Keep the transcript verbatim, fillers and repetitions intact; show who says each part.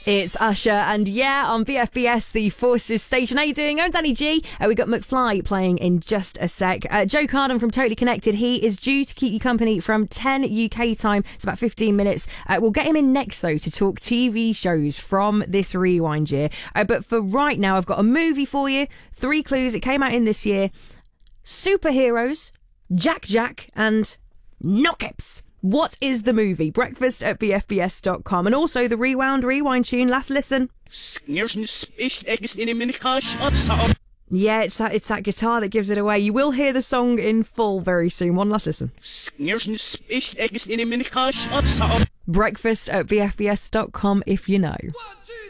Speaker 1: It's Usher and yeah, on B F B S, the Forces station. How you doing? I'm Danny G. Uh, we got McFly playing in just a sec. Uh, Joe Carden from Totally Connected. He is due to keep you company from ten U K time. It's about fifteen minutes. Uh, we'll get him in next, though, to talk T V shows from this rewind year. Uh, but for right now, I've got a movie for you. Three clues. It came out in this year. Superheroes, Jack Jack, and Knockups. What is the movie? Breakfast at b f b s dot com. And also the Rewound Rewind tune. Last listen. Yeah, it's that it's that guitar that gives it away. You will hear the song in full very soon. One last listen. Breakfast at b f b s dot com if you know. One, two.